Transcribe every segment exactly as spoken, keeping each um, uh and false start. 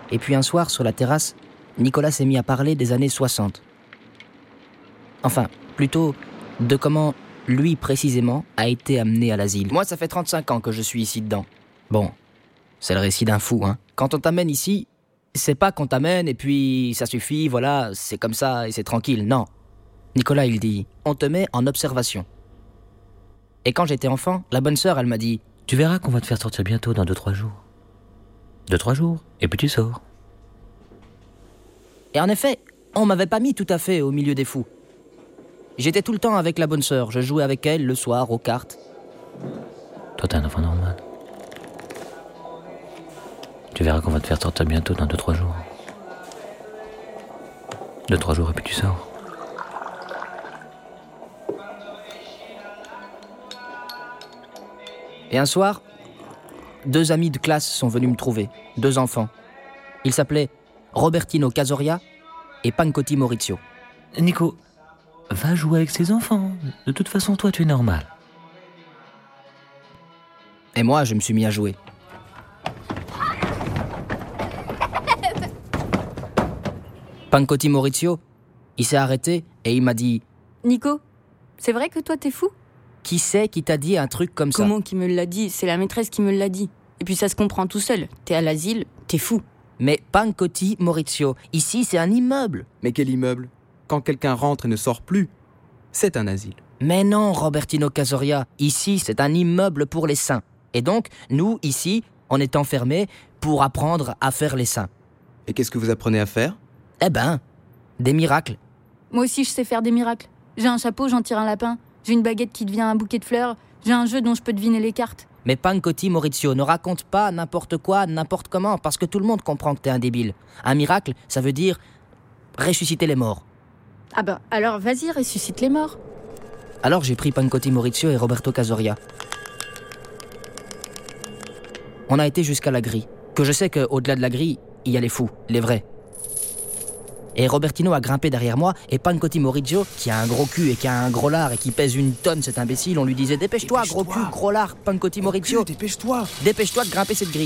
Et puis un soir, sur la terrasse, Nicolas s'est mis à parler des années soixante. Enfin, plutôt de comment lui, précisément, a été amené à l'asile. Moi, ça fait trente-cinq ans que je suis ici dedans. Bon, c'est le récit d'un fou, hein. Quand on t'amène ici, c'est pas qu'on t'amène et puis ça suffit, voilà, c'est comme ça et c'est tranquille, non. Nicolas, il dit, on te met en observation. Et quand j'étais enfant, la bonne sœur, elle m'a dit, tu verras qu'on va te faire sortir bientôt dans deux trois jours. Deux trois jours, et puis tu sors. Et en effet, on m'avait pas mis tout à fait au milieu des fous. J'étais tout le temps avec la bonne sœur, je jouais avec elle le soir aux cartes. Toi, t'es un enfant normal. Tu verras qu'on va te faire sortir bientôt dans deux trois jours. deux trois jours, et puis tu sors. Et un soir, deux amis de classe sont venus me trouver, deux enfants. Ils s'appelaient Robertino Casoria et Pancotti Maurizio. Nico, va jouer avec ses enfants. De toute façon, toi, tu es normal. Et moi, je me suis mis à jouer. Pancotti Maurizio, il s'est arrêté et il m'a dit « Nico, c'est vrai que toi, t'es fou ?» Qui c'est qui t'a dit un truc comme ça ? Comment qui me l'a dit ? C'est la maîtresse qui me l'a dit. Et puis ça se comprend tout seul. T'es à l'asile, t'es fou. Mais Pancotti Maurizio, ici c'est un immeuble. Mais quel immeuble ? Quand quelqu'un rentre et ne sort plus, c'est un asile. Mais non, Robertino Casoria, ici c'est un immeuble pour les saints. Et donc, nous, ici, on est enfermés pour apprendre à faire les saints. Et qu'est-ce que vous apprenez à faire ? Eh ben, des miracles. Moi aussi je sais faire des miracles. J'ai un chapeau, j'en tire un lapin. J'ai une baguette qui devient un bouquet de fleurs. J'ai un jeu dont je peux deviner les cartes. Mais Pancotti Maurizio, ne raconte pas n'importe quoi, n'importe comment, parce que tout le monde comprend que t'es un débile. Un miracle, ça veut dire ressusciter les morts. Ah bah, alors vas-y, ressuscite les morts. Alors j'ai pris Pancotti Maurizio et Roberto Casoria. On a été jusqu'à la grille. Que je sais qu'au-delà de la grille, il y a les fous, les vrais. Et Robertino a grimpé derrière moi, et Pancotti Maurizio, qui a un gros cul et qui a un gros lard et qui pèse une tonne, cet imbécile, on lui disait « Dépêche-toi, Dépêche-toi. gros cul, gros lard, Pancotti Maurizio, Gros cul, dépêche-toi. Dépêche-toi de grimper cette grille. »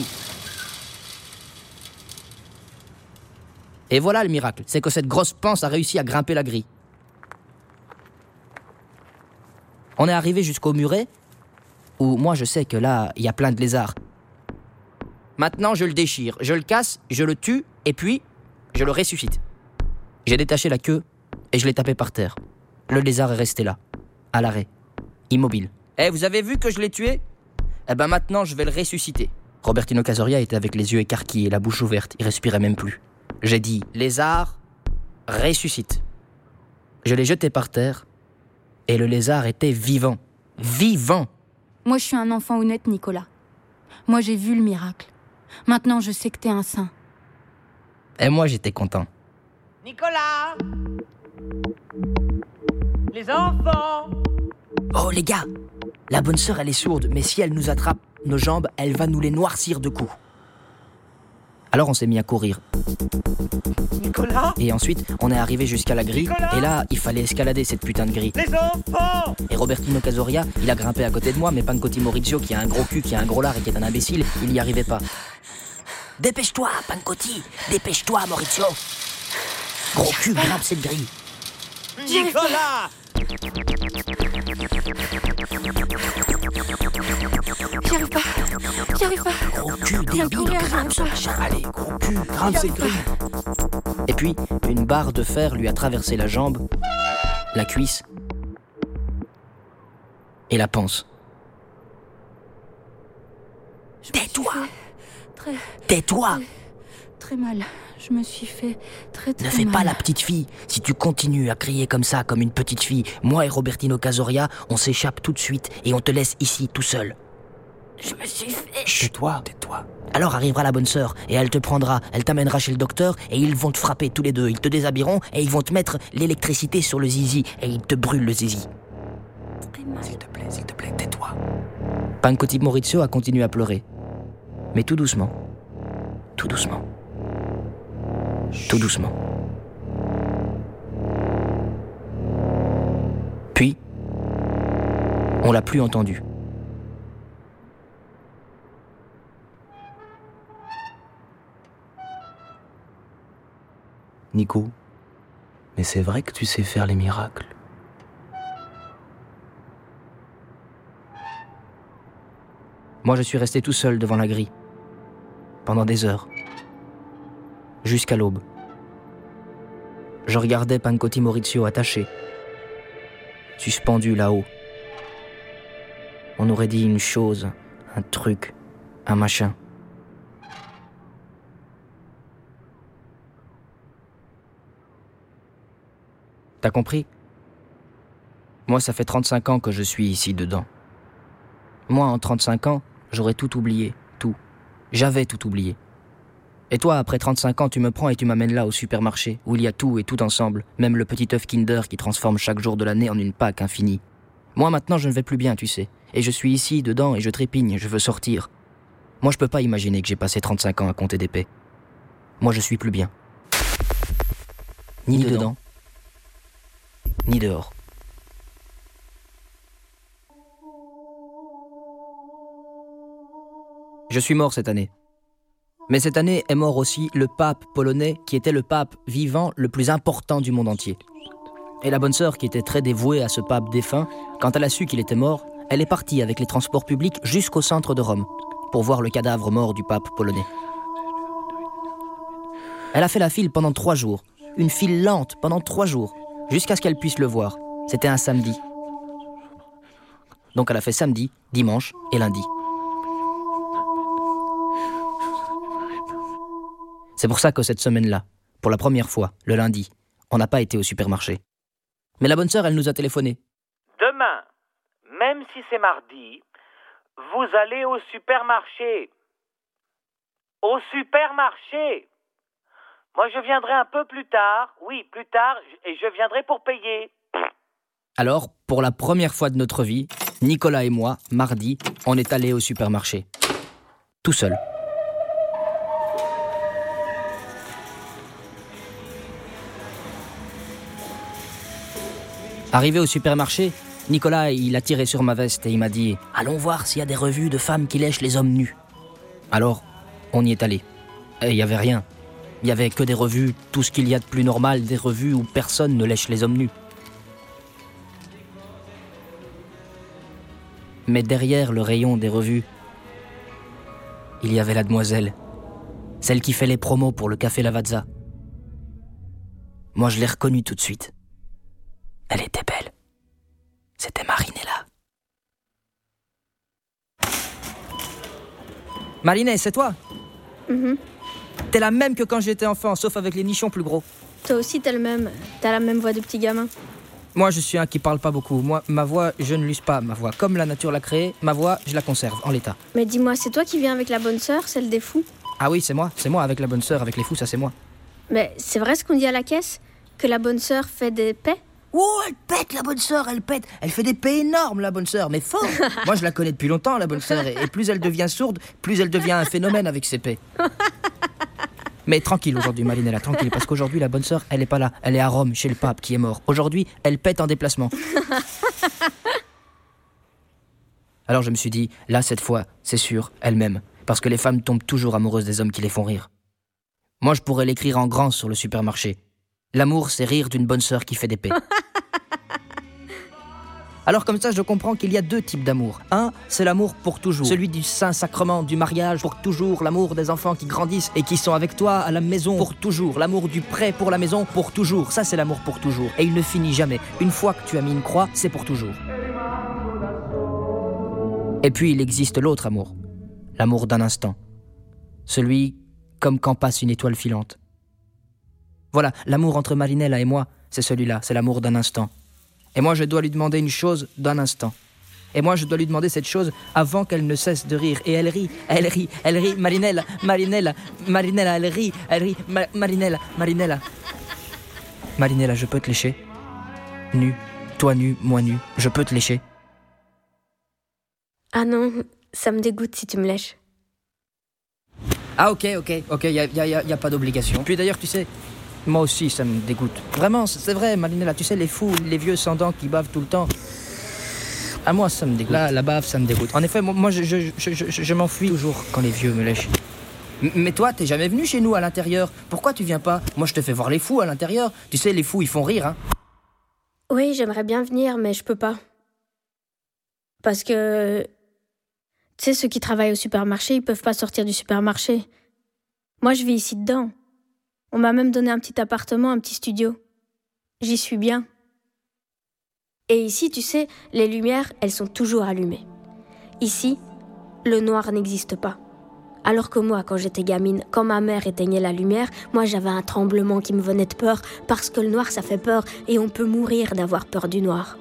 Et voilà le miracle, c'est que cette grosse panse a réussi à grimper la grille. On est arrivé jusqu'au muret, où moi je sais que là, il y a plein de lézards. Maintenant, je le déchire, je le casse, je le tue, et puis, je le ressuscite. J'ai détaché la queue et je l'ai tapé par terre. Le lézard est resté là, à l'arrêt, immobile. Eh, vous avez vu que je l'ai tué ? Eh ben maintenant, je vais le ressusciter. Robertino Casoria était avec les yeux écarquillés et la bouche ouverte, il respirait même plus. J'ai dit, lézard, ressuscite. Je l'ai jeté par terre et le lézard était vivant. Vivant ! Moi je suis un enfant honnête, Nicolas. Moi j'ai vu le miracle. Maintenant je sais que t'es un saint. Et moi, j'étais content. Nicolas! Les enfants! Oh les gars, la bonne sœur elle est sourde, mais si elle nous attrape nos jambes, elle va nous les noircir de coups. Alors on s'est mis à courir. Nicolas! Et ensuite, on est arrivé jusqu'à la grille, Nicolas! et là, il fallait escalader cette putain de grille. Les enfants! Et Robertino Casoria, il a grimpé à côté de moi, mais Pancotti Maurizio, qui a un gros cul, qui a un gros lard et qui est un imbécile, il n'y arrivait pas. Dépêche-toi, Pancotti! Dépêche-toi, Maurizio! Gros cul, grimpe cette grille! Nicolas! J'y arrive pas. J'y arrive pas. Gros cul, Viens débile, courir, grimpe ce j'arrive machin! Allez, gros cul, grimpe J'y cette arrive grille! Et puis, une barre de fer lui a traversé la jambe, la cuisse et la panse. Je me suis Tais-toi! fait Très, Tais-toi! très mal. Je me suis fait très très Ne fais mal. pas la petite fille. Si tu continues à crier comme ça, comme une petite fille, moi et Robertino Casoria, on s'échappe tout de suite et on te laisse ici tout seul. Je me suis fait... Tais-toi, tais-toi. Alors arrivera la bonne sœur et elle te prendra, elle t'amènera chez le docteur et ils vont te frapper tous les deux. Ils te déshabilleront et ils vont te mettre l'électricité sur le zizi et ils te brûlent le zizi. très mal. S'il te plaît, s'il te plaît, tais-toi. Pancotti Maurizio a continué à pleurer. Mais tout doucement. Tout doucement. Tout doucement. Puis, on l'a plus entendu. Nico, mais c'est vrai que tu sais faire les miracles. Moi, je suis resté tout seul devant la grille, pendant des heures, jusqu'à l'aube. Je regardais Pancoti Maurizio attaché, suspendu là-haut. On aurait dit une chose, un truc, un machin. T'as compris ? Moi, ça fait trente-cinq ans que je suis ici dedans. Moi, en trente-cinq ans, j'aurais tout oublié, tout. J'avais tout oublié. Et toi, après trente-cinq ans, tu me prends et tu m'amènes là au supermarché, où il y a tout et tout ensemble, même le petit œuf Kinder qui transforme chaque jour de l'année en une Pâque infinie. Moi, maintenant, je ne vais plus bien, tu sais. Et je suis ici, dedans, et je trépigne, je veux sortir. Moi, je peux pas imaginer que j'ai passé trente-cinq ans à compter des paix. Moi, je suis plus bien. Ni, ni dedans, dedans, ni dehors. Je suis mort cette année. Mais cette année est mort aussi le pape polonais qui était le pape vivant le plus important du monde entier. Et la bonne sœur qui était très dévouée à ce pape défunt, quand elle a su qu'il était mort, elle est partie avec les transports publics jusqu'au centre de Rome pour voir le cadavre mort du pape polonais. Elle a fait la file pendant trois jours, une file lente pendant trois jours, jusqu'à ce qu'elle puisse le voir. C'était un samedi. Donc elle a fait samedi, dimanche et lundi. C'est pour ça que cette semaine-là, pour la première fois, le lundi, on n'a pas été au supermarché. Mais la bonne sœur, elle nous a téléphoné. Demain, même si c'est mardi, vous allez au supermarché. Au supermarché. Moi, je viendrai un peu plus tard. Oui, plus tard, et je viendrai pour payer. Alors, pour la première fois de notre vie, Nicolas et moi, mardi, on est allés au supermarché. Tout seul. Arrivé au supermarché, Nicolas, il a tiré sur ma veste et il m'a dit « Allons voir s'il y a des revues de femmes qui lèchent les hommes nus. » Alors, on y est allé. Et il n'y avait rien. Il n'y avait que des revues, tout ce qu'il y a de plus normal, des revues où personne ne lèche les hommes nus. Mais derrière le rayon des revues, il y avait la demoiselle, celle qui fait les promos pour le Café Lavazza. Moi, je l'ai reconnue tout de suite. Elle était belle. C'était Marinella. Marinet, c'est toi ? Mm-hmm. T'es la même que quand j'étais enfant, sauf avec les nichons plus gros. Toi aussi, t'es le même. T'as la même voix de petit gamin. Moi, je suis un qui parle pas beaucoup. Moi, ma voix, je ne l'use pas, ma voix. Comme la nature l'a créée, ma voix, je la conserve en l'état. Mais dis-moi, c'est toi qui viens avec la bonne sœur, celle des fous ? Ah oui, c'est moi. C'est moi avec la bonne sœur, avec les fous, ça c'est moi. Mais c'est vrai ce qu'on dit à la caisse ? Que la bonne sœur fait des paix ? Oh, elle pète, la bonne sœur, elle pète. Elle fait des paix énormes, la bonne sœur, mais fort. Moi, je la connais depuis longtemps, la bonne sœur. Et, et plus elle devient sourde, plus elle devient un phénomène avec ses paix. Mais tranquille aujourd'hui, Marinella, tranquille. Parce qu'aujourd'hui, la bonne sœur, elle est pas là. Elle est à Rome, chez le pape, qui est mort. Aujourd'hui, elle pète en déplacement. Alors je me suis dit, là, cette fois, c'est sûr, elle-même. Parce que les femmes tombent toujours amoureuses des hommes qui les font rire. Moi, je pourrais l'écrire en grand sur le supermarché. L'amour, c'est rire d'une bonne sœur qui fait des paix. Alors comme ça, je comprends qu'il y a deux types d'amour. Un, c'est l'amour pour toujours. Celui du Saint-Sacrement, du mariage pour toujours. L'amour des enfants qui grandissent et qui sont avec toi à la maison pour toujours. L'amour du prêt pour la maison pour toujours. Ça, c'est l'amour pour toujours. Et il ne finit jamais. Une fois que tu as mis une croix, c'est pour toujours. Et puis, il existe l'autre amour. L'amour d'un instant. Celui comme quand passe une étoile filante. Voilà, l'amour entre Marinella et moi, c'est celui-là, c'est l'amour d'un instant. Et moi, je dois lui demander une chose d'un instant. Et moi, je dois lui demander cette chose avant qu'elle ne cesse de rire. Et elle rit, elle rit, elle rit, Marinella, Marinella, Marinella, elle rit, elle rit, Ma- Marinella, Marinella. Marinella, je peux te lécher ? Nu, toi nu, moi nu, je peux te lécher ? Ah non, ça me dégoûte si tu me lèches. Ah ok, ok, ok, y a, y a, y a, y a pas d'obligation. Puis d'ailleurs, tu sais, moi aussi, ça me dégoûte. Vraiment, c'est vrai, Marinella, tu sais, les fous, les vieux sans dents qui bavent tout le temps. À moi, ça me dégoûte. Là, la bave, ça me dégoûte. En effet, moi, je, je, je, je, je m'enfuis toujours quand les vieux me lèchent. M- Mais toi, t'es jamais venu chez nous à l'intérieur. Pourquoi tu viens pas? Moi, je te fais voir les fous à l'intérieur. Tu sais, les fous, ils font rire, hein. Oui, j'aimerais bien venir, mais je peux pas. Parce que... Tu sais, ceux qui travaillent au supermarché, ils peuvent pas sortir du supermarché. Moi, je vis ici dedans. On m'a même donné un petit appartement, un petit studio. J'y suis bien. Et ici, tu sais, les lumières, elles sont toujours allumées. Ici, le noir n'existe pas. Alors que moi, quand j'étais gamine, quand ma mère éteignait la lumière, moi j'avais un tremblement qui me venait de peur, parce que le noir ça fait peur, et on peut mourir d'avoir peur du noir.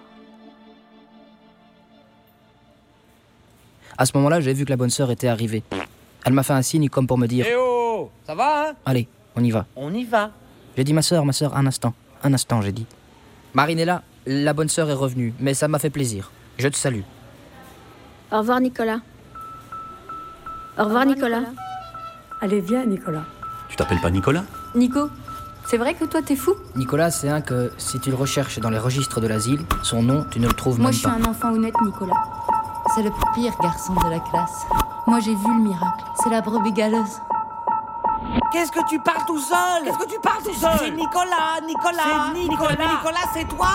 À ce moment-là, j'ai vu que la bonne sœur était arrivée. Elle m'a fait un signe comme pour me dire Eh oh, ça va, hein? allez, on y va. On y va. J'ai dit ma sœur, ma sœur, un instant. Un instant, j'ai dit. Marinella, la bonne sœur est revenue, mais ça m'a fait plaisir. Je te salue. Au revoir Nicolas. Au revoir, Nicolas. Allez, viens, Nicolas. Tu t'appelles pas Nicolas? Nico, c'est vrai que toi t'es fou? Nicolas, c'est un que, si tu le recherches dans les registres de l'asile, son nom, tu ne le trouves Moi même je suis pas. un enfant honnête, Nicolas. C'est le pire garçon de la classe. Moi j'ai vu le miracle. C'est la brebis galeuse. Qu'est-ce que tu parles tout seul? Qu'est-ce que tu parles tout seul? C'est Nicolas, Nicolas. C'est Nicolas. Mais Nicolas, c'est toi.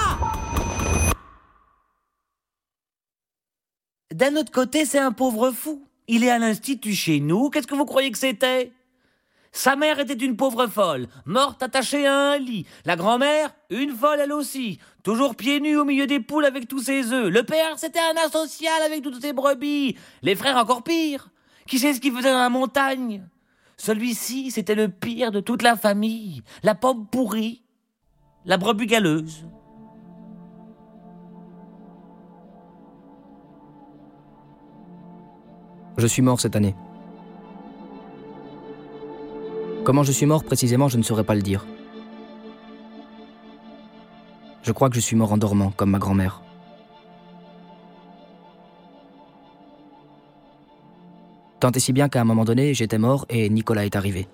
D'un autre côté, c'est un pauvre fou. Il est à l'institut chez nous. Qu'est-ce que vous croyez que c'était? Sa mère était une pauvre folle, morte attachée à un lit. La grand-mère, une folle elle aussi, toujours pieds nus au milieu des poules avec tous ses œufs. Le père, c'était un asocial avec toutes ses brebis. Les frères, encore pire. Qui sait ce qu'ils faisaient dans la montagne? Celui-ci, c'était le pire de toute la famille. La pomme pourrie, la brebis galeuse. Je suis mort cette année. Comment je suis mort précisément, je ne saurais pas le dire. Je crois que je suis mort en dormant, comme ma grand-mère. Tant et si bien qu'à un moment donné, j'étais mort et Nicolas est arrivé.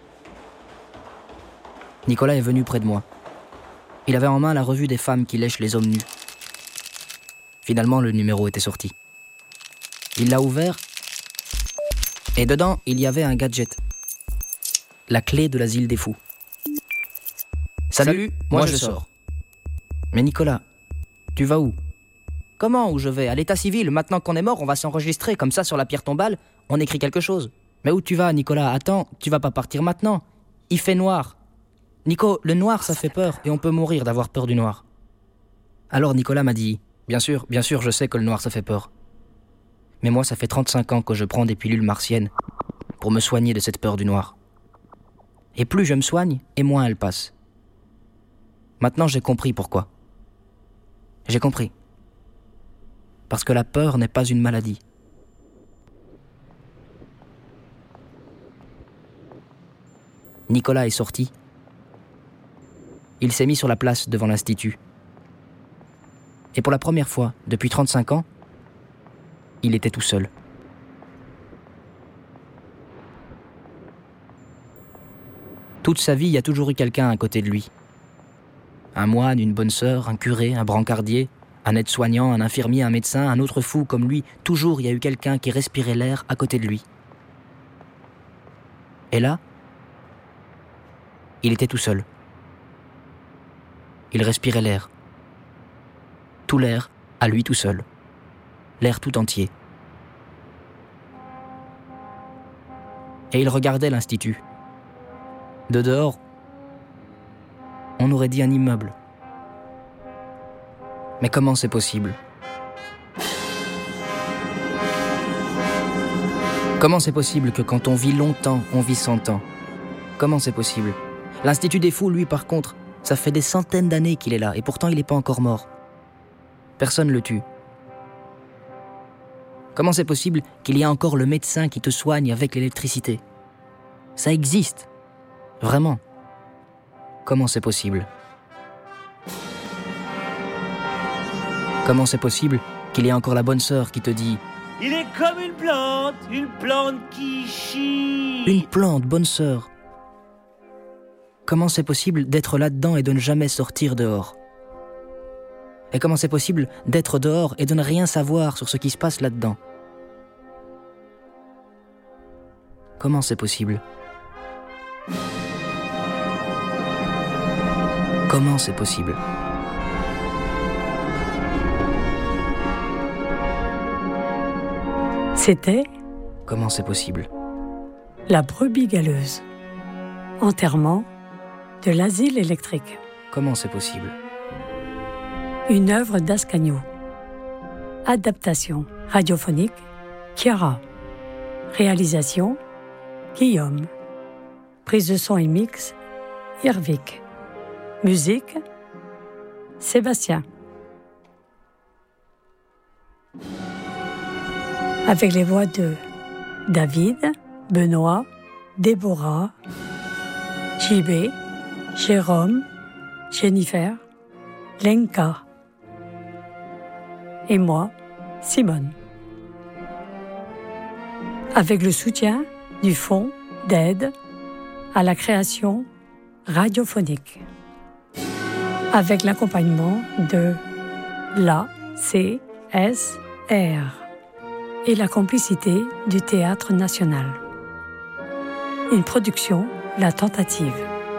Nicolas est venu près de moi. Il avait en main la revue des femmes qui lèchent les hommes nus. Finalement, le numéro était sorti. Il l'a ouvert et dedans, il y avait un gadget. La clé de l'asile des fous. Salut, Salut moi, moi je, je sors. sors. Mais Nicolas, tu vas où? Comment où je vais? À l'état civil, maintenant qu'on est mort, on va s'enregistrer comme ça sur la pierre tombale, on écrit quelque chose. Mais où tu vas, Nicolas? Attends, tu vas pas partir maintenant. Il fait noir. Nico, le noir ça fait peur et on peut mourir d'avoir peur du noir. Alors Nicolas m'a dit, bien sûr, bien sûr, je sais que le noir ça fait peur. Mais moi ça fait trente-cinq ans que je prends des pilules martiennes pour me soigner de cette peur du noir. Et plus je me soigne, et moins elle passe. Maintenant, j'ai compris pourquoi. J'ai compris. Parce que la peur n'est pas une maladie. Nicolas est sorti. Il s'est mis sur la place devant l'institut. Et pour la première fois, depuis trente-cinq ans, il était tout seul. Toute sa vie, il y a toujours eu quelqu'un à côté de lui. Un moine, une bonne sœur, un curé, un brancardier, un aide-soignant, un infirmier, un médecin, un autre fou comme lui. Toujours, il y a eu quelqu'un qui respirait l'air à côté de lui. Et là, il était tout seul. Il respirait l'air. Tout l'air, à lui tout seul. L'air tout entier. Et il regardait l'institut. De dehors, on aurait dit un immeuble. Mais comment c'est possible? Comment c'est possible que quand on vit longtemps, on vit cent ans? Comment c'est possible? L'Institut des Fous, lui, par contre, ça fait des centaines d'années qu'il est là, et pourtant il n'est pas encore mort. Personne ne le tue. Comment c'est possible qu'il y ait encore le médecin qui te soigne avec l'électricité? Ça existe. Vraiment. Comment c'est possible? Comment c'est possible qu'il y ait encore la bonne sœur qui te dit « Il est comme une plante, une plante qui chie !» Une plante, bonne sœur. Comment c'est possible d'être là-dedans et de ne jamais sortir dehors? Et comment c'est possible d'être dehors et de ne rien savoir sur ce qui se passe là-dedans? Comment c'est possible? Comment c'est possible? C'était Comment c'est possible? La brebis galeuse. Enterrement de l'asile électrique. Comment c'est possible? Une œuvre d'Ascanio. Adaptation radiophonique, Chiara. Réalisation, Guillaume. Prise de son et mix, Irvik. Musique, Sébastien. Avec les voix de David, Benoît, Déborah, J B, Jérôme, Jennifer, Lenka et moi, Simone. Avec le soutien du Fonds d'aide à la création radiophonique. Avec l'accompagnement de l'A C S R et la complicité du Théâtre National. Une production, La Tentative.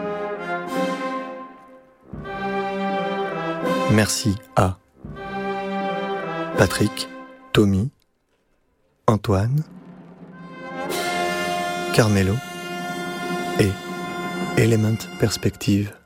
Merci à Patrick, Tommy, Antoine, Carmelo et Element Perspective.